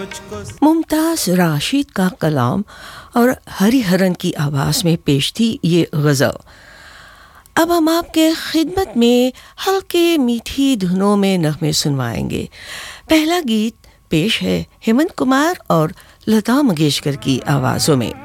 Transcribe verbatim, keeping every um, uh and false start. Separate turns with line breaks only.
मुमताज़ राशिद का कलाम और हरिहरन की आवाज़ में पेश थी ये गज़ल। अब हम आपके खिदमत में हल्के मीठी धुनों में नगमे सुनवाएंगे। पहला गीत पेश है हेमंत कुमार और लता मंगेशकर की आवाज़ों में।